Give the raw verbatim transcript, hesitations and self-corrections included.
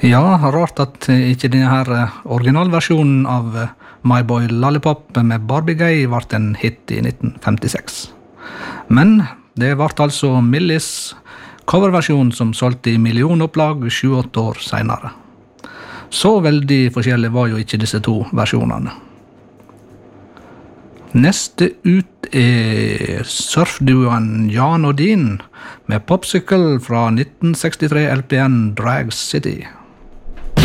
Ja, rart at ikke denne her originalversjonen av My Boy Lollipop med Barbie Gay ble en hit i nitten femtiseks. Men det ble altså Millis coverversjon som solgte i millionopplag sju-åtte år senere. Så veldig forskjellige var jo ikke disse to versjonene. Neste ut er surfduoen Jan og Dean med Popsicle fra nitten sekstitre L P N Drag City.